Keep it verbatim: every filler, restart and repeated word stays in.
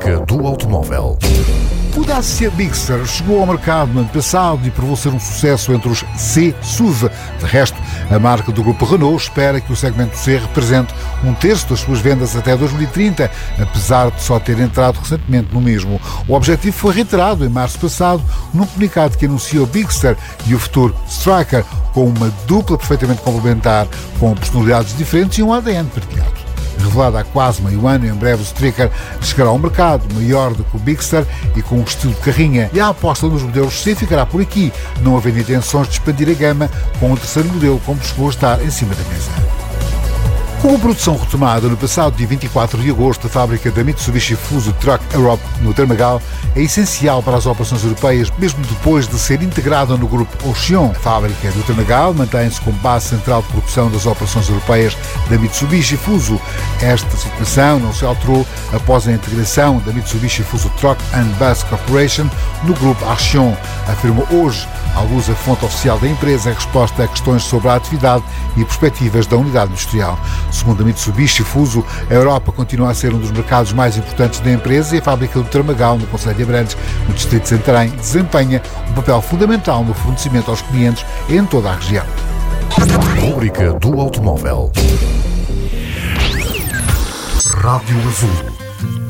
Rubrica do automóvel. O Dacia Bigster chegou ao mercado no ano passado e provou ser um sucesso entre os C S U V. De resto, a marca do grupo Renault espera que o segmento C represente um terço das suas vendas até dois mil e trinta, apesar de só ter entrado recentemente no mesmo. O objetivo foi reiterado em março passado num comunicado que anuncia o Bigster e o futuro Striker, com uma dupla perfeitamente complementar, com personalidades diferentes e um A D N partilhado. Revelado há quase meio ano, em breve o Striker chegará ao mercado, maior do que o Bigster e com um estilo de carrinha. E a aposta nos modelos C ficará por aqui, não havendo intenções de expandir a gama com o terceiro modelo, como chegou a estar em cima da mesa. Com a produção retomada no passado dia vinte e quatro de agosto, a fábrica da Mitsubishi Fuso Truck Europe, no Termagal, é essencial para as operações europeias, mesmo depois de ser integrada no grupo Auchan. A fábrica do Termagal mantém-se como base central de produção das operações europeias da Mitsubishi Fuso. Esta situação não se alterou após a integração da Mitsubishi Fuso Truck and Bus Corporation no grupo Auchan, afirmou hoje à luz a fonte oficial da empresa em resposta a questões sobre a atividade e perspectivas da unidade industrial. Segundo a Mitsubishi Fuso, a Europa continua a ser um dos mercados mais importantes da empresa e a fábrica do Termagal, no concelho de Abrantes, no distrito de Santarém, desempenha um papel fundamental no fornecimento aos clientes em toda a região. Rubrica do automóvel. Rádio Azul.